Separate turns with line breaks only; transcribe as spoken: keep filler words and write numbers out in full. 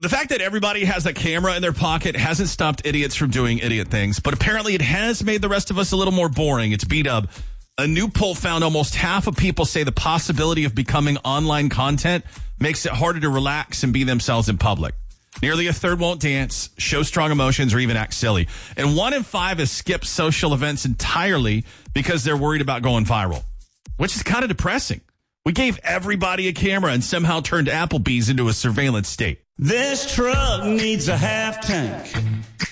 The fact that everybody has a camera in their pocket hasn't stopped idiots from doing idiot things, but apparently it has made the rest of us a little more boring. It's B-Dub. A new poll found almost half of people say the possibility of becoming online content makes it harder to relax and be themselves in public. Nearly a third won't dance, show strong emotions, or even act silly. And one in five has skipped social events entirely because they're worried about going viral, which is kind of depressing. We gave everybody a camera and somehow turned Applebee's into a surveillance state.
This truck needs a half tank.